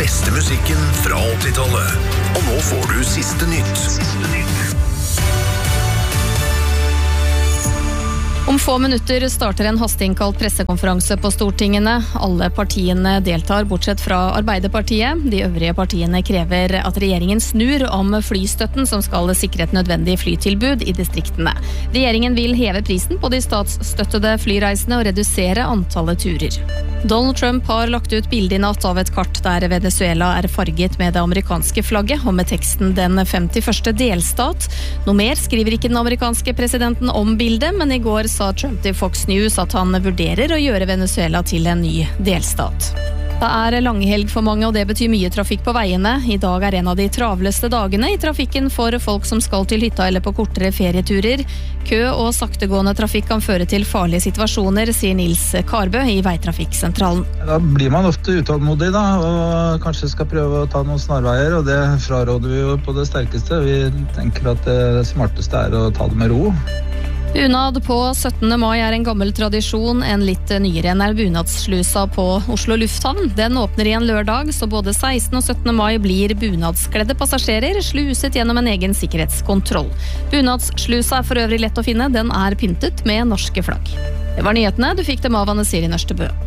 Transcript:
beste musikken fra 80-tallet. Og nå får du siste nytt. Om få minutter starter en hasteinnkalt pressekonferanse på Stortingene. Alle partiene deltar, bortsett fra Arbeiderpartiet. De øvrige partiene krever at regjeringen snur om flystøtten som skal sikre et nødvendig flytilbud i distriktene. Regjeringen vil heve prisen på de statsstøttede flyreisene og redusere antallet turer. Donald Trump har lagt ut bilde i natt av et kart der Venezuela er farget med det amerikanske flagget og med teksten «Den 51. delstat». Noe mer skriver ikke den amerikanske presidenten om bildet, men i går sa Trump til Fox News at han vurderer å gjøre Venezuela til en ny delstat. Det er langhelg for mange, og det betyr mye trafikk på veiene. I dag er en av de travleste dagene i trafikken for folk som skal til hytta eller på kortere ferieturer. Kø og saktegående trafikk kan føre til farlige situasjoner, sier Nils Karbø i Veitrafikksentralen. Da blir man ofte utålmodig da, og kanskje skal prøve å ta noen snarveier, og det fraråder vi jo på det sterkeste. Vi tenker at det smarteste er å ta det med ro. Bunad på 17. mai er en gammel tradisjon. En litt nyere enn er bunadsslusa på Oslo lufthavn. Den åpner igjen lørdag, så både 16. og 17. mai blir bunadskledde passasjerer sluset gjennom en egen sikkerhetskontroll. Bunadsslusa er for øvrig lett å finne. Den er pyntet med norske flagg. Det var nyhetene. Du fikk dem av Anne Siri Nørstebø.